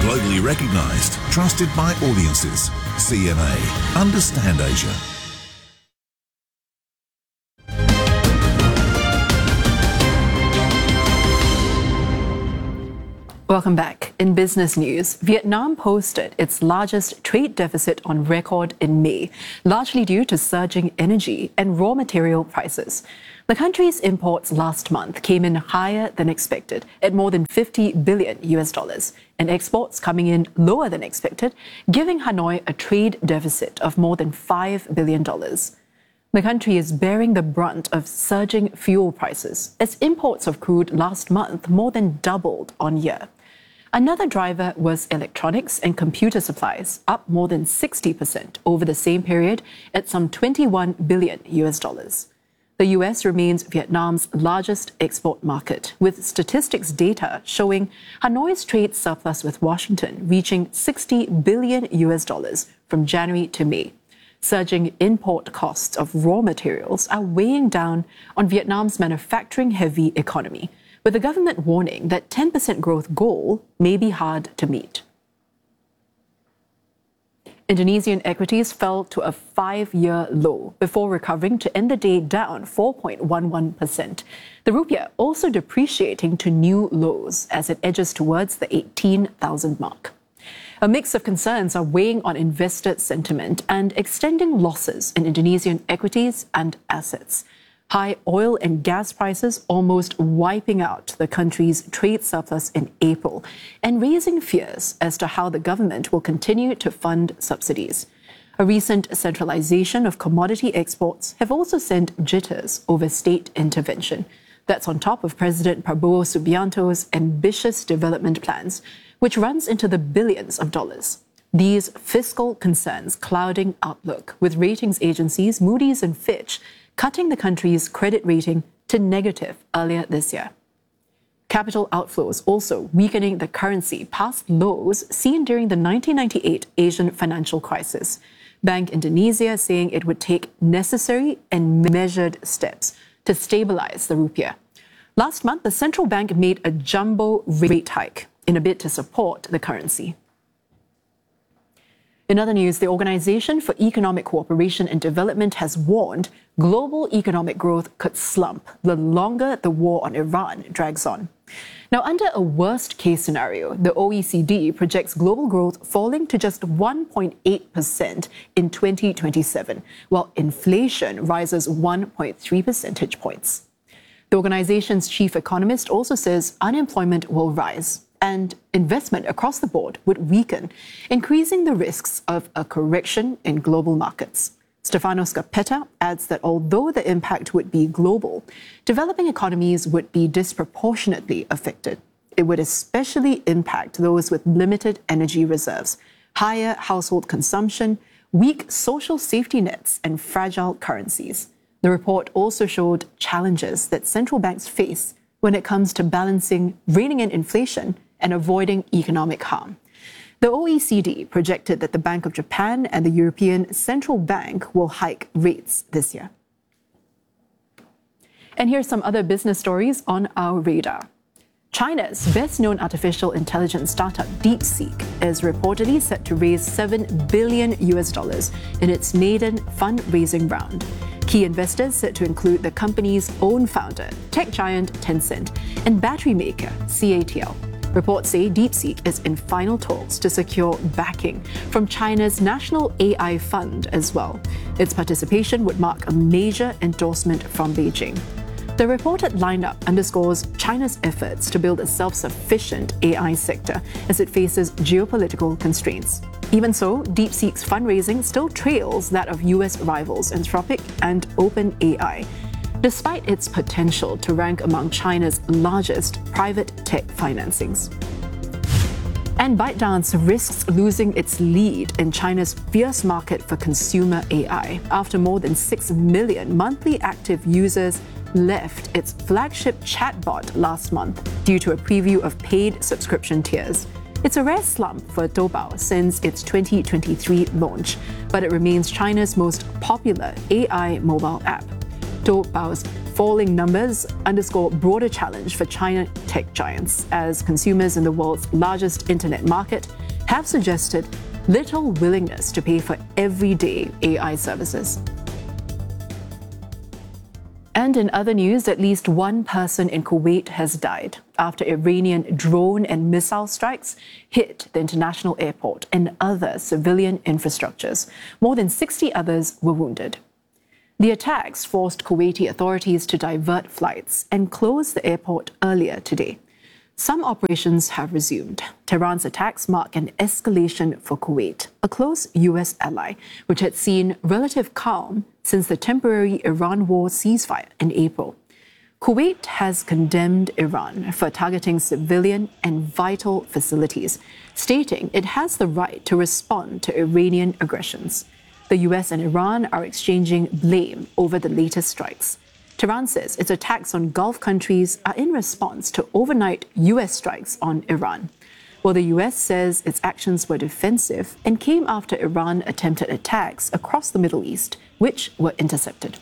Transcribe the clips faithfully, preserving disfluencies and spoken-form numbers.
Globally recognized, trusted by audiences. C M A. Understand Asia. Welcome back. In business news, Vietnam posted its largest trade deficit on record in May, largely due to surging energy and raw material prices. The country's imports last month came in higher than expected at more than fifty billion U S dollars, and exports coming in lower than expected, giving Hanoi a trade deficit of more than five billion dollars. The country is bearing the brunt of surging fuel prices as imports of crude last month more than doubled on year. Another driver was electronics and computer supplies, up more than sixty percent over the same period at some twenty-one billion U S dollars. The U S remains Vietnam's largest export market, with statistics data showing Hanoi's trade surplus with Washington reaching sixty billion U S dollars from January to May. Surging import costs of raw materials are weighing down on Vietnam's manufacturing-heavy economy, with the government warning that ten percent growth goal may be hard to meet. Indonesian equities fell to a five-year low before recovering to end the day down four point one one percent. The rupiah also depreciating to new lows as it edges towards the eighteen thousand mark. A mix of concerns are weighing on investor sentiment and extending losses in Indonesian equities and assets. High oil and gas prices almost wiping out the country's trade surplus in April and raising fears as to how the government will continue to fund subsidies. A recent centralization of commodity exports have also sent jitters over state intervention. That's on top of President Prabowo Subianto's ambitious development plans, which runs into the billions of dollars. These fiscal concerns clouding outlook, with ratings agencies Moody's and Fitch cutting the country's credit rating to negative earlier this year. Capital outflows also weakening the currency past lows seen during the nineteen ninety-eight Asian financial crisis. Bank Indonesia saying it would take necessary and measured steps to stabilize the rupiah. Last month, the central bank made a jumbo rate hike in a bid to support the currency. In other news, the Organization for Economic Cooperation and Development has warned global economic growth could slump the longer the war on Iran drags on. Now, under a worst-case scenario, the O E C D projects global growth falling to just one point eight percent in twenty twenty-seven, while inflation rises one point three percentage points. The organization's chief economist also says unemployment will rise and investment across the board would weaken, increasing the risks of a correction in global markets. Stefano Scarpetta adds that although the impact would be global, developing economies would be disproportionately affected. It would especially impact those with limited energy reserves, higher household consumption, weak social safety nets, and fragile currencies. The report also showed challenges that central banks face when it comes to balancing reining in inflation and avoiding economic harm. The O E C D projected that the Bank of Japan and the European Central Bank will hike rates this year. And here's some other business stories on our radar. China's best-known artificial intelligence startup DeepSeek is reportedly set to raise seven billion U S dollars in its maiden fundraising round. Key investors set to include the company's own founder, tech giant Tencent, and battery maker C A T L. Reports say DeepSeek is in final talks to secure backing from China's National A I Fund as well. Its participation would mark a major endorsement from Beijing. The reported lineup underscores China's efforts to build a self-sufficient A I sector as it faces geopolitical constraints. Even so, DeepSeek's fundraising still trails that of U S rivals Anthropic and OpenAI, despite its potential to rank among China's largest private tech financings. And ByteDance risks losing its lead in China's fierce market for consumer A I after more than six million monthly active users left its flagship chatbot last month due to a preview of paid subscription tiers. It's a rare slump for Doubao since its twenty twenty-three launch, but it remains China's most popular A I mobile app. Doubao's falling numbers underscore broader challenge for China tech giants, as consumers in the world's largest internet market have suggested little willingness to pay for everyday A I services. And in other news, at least one person in Kuwait has died after Iranian drone and missile strikes hit the international airport and other civilian infrastructures. More than sixty others were wounded. The attacks forced Kuwaiti authorities to divert flights and close the airport earlier today. Some operations have resumed. Tehran's attacks mark an escalation for Kuwait, a close U S ally, which had seen relative calm since the temporary Iran war ceasefire in April. Kuwait has condemned Iran for targeting civilian and vital facilities, stating it has the right to respond to Iranian aggressions. The U S and Iran are exchanging blame over the latest strikes. Tehran says its attacks on Gulf countries are in response to overnight U S strikes on Iran, while the U S says its actions were defensive and came after Iran attempted attacks across the Middle East, which were intercepted.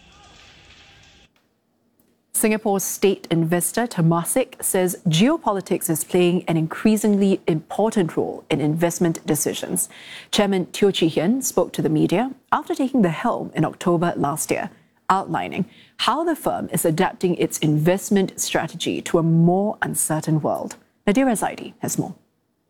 Singapore's state investor Temasek says geopolitics is playing an increasingly important role in investment decisions. Chairman Teo Chee Hean spoke to the media after taking the helm in October last year, outlining how the firm is adapting its investment strategy to a more uncertain world. Nadira Zaidi has more.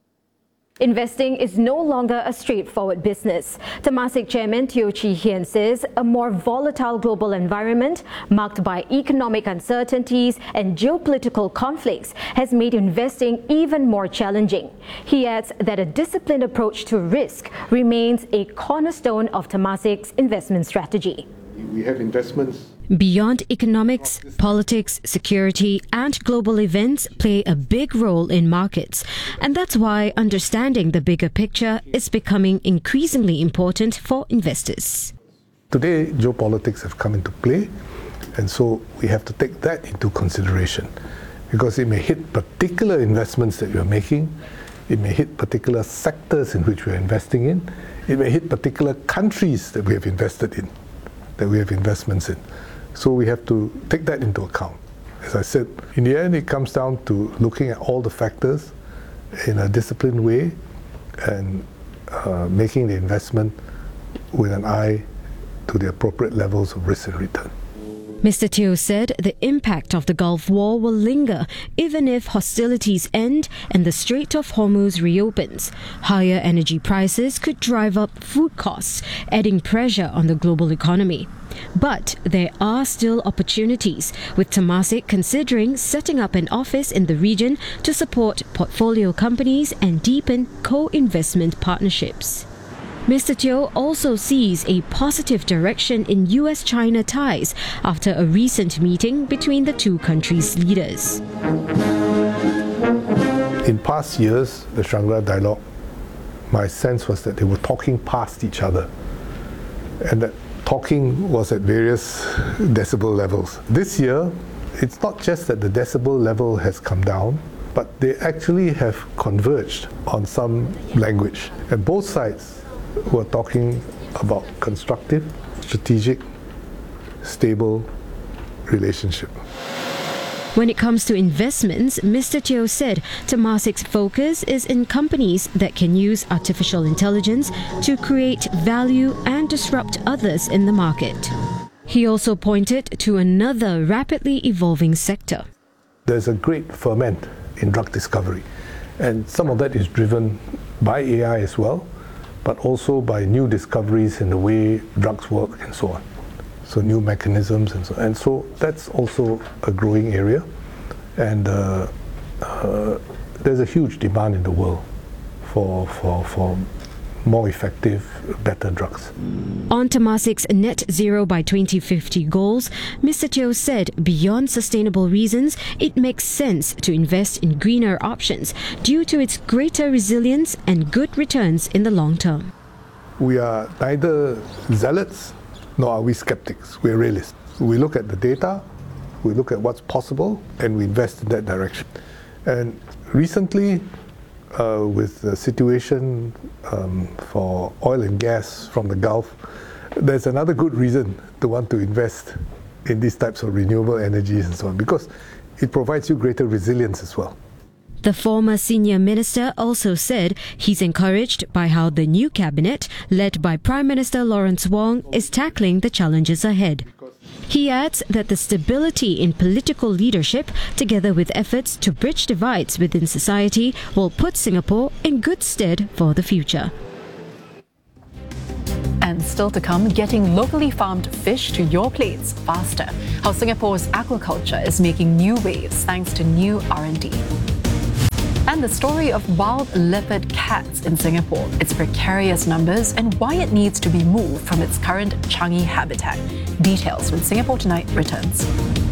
Investing is no longer a straightforward business. Temasek Chairman Teo Chee Hean says a more volatile global environment marked by economic uncertainties and geopolitical conflicts has made investing even more challenging. He adds that a disciplined approach to risk remains a cornerstone of Temasek's investment strategy. We have investments. Beyond economics, politics, security, and global events play a big role in markets. And that's why understanding the bigger picture is becoming increasingly important for investors. Today, geopolitics have come into play, and so we have to take that into consideration, because it may hit particular investments that you're making, it may hit particular sectors in which we're investing in, it may hit particular countries that we have invested in, that we have investments in. So we have to take that into account. As I said, in the end, it comes down to looking at all the factors in a disciplined way and uh, making the investment with an eye to the appropriate levels of risk and return. Mister Teo said the impact of the Gulf War will linger even if hostilities end and the Strait of Hormuz reopens. Higher energy prices could drive up food costs, adding pressure on the global economy. But there are still opportunities, with Temasek considering setting up an office in the region to support portfolio companies and deepen co-investment partnerships. Mister Teo also sees a positive direction in U S China ties after a recent meeting between the two countries' leaders. In past years, the Shangri-La Dialogue, my sense was that they were talking past each other, and that talking was at various decibel levels. This year, it's not just that the decibel level has come down, but they actually have converged on some language. And both sides were talking about constructive, strategic, stable relationship. When it comes to investments, Mister Teo said Temasek's focus is in companies that can use artificial intelligence to create value and disrupt others in the market. He also pointed to another rapidly evolving sector. There's a great ferment in drug discovery, and some of that is driven by A I as well, but also by new discoveries in the way drugs work and so on. So new mechanisms and so on. And so that's also a growing area, and uh, uh, there's a huge demand in the world for, for, for more effective, better drugs. On Temasek's net zero by twenty fifty goals, Mister Teo said beyond sustainable reasons, it makes sense to invest in greener options due to its greater resilience and good returns in the long term. We are neither zealots nor are we skeptics. We're realists. We look at the data, we look at what's possible, and we invest in that direction. And recently, uh, with the situation um, for oil and gas from the Gulf, there's another good reason to want to invest in these types of renewable energies and so on, because it provides you greater resilience as well. The former senior minister also said he's encouraged by how the new cabinet, led by Prime Minister Lawrence Wong, is tackling the challenges ahead. He adds that the stability in political leadership, together with efforts to bridge divides within society, will put Singapore in good stead for the future. And still to come, getting locally farmed fish to your plates faster. How Singapore's aquaculture is making new waves thanks to new R and D. And the story of wild leopard cats in Singapore, its precarious numbers, and why it needs to be moved from its current Changi habitat. Details when Singapore Tonight returns.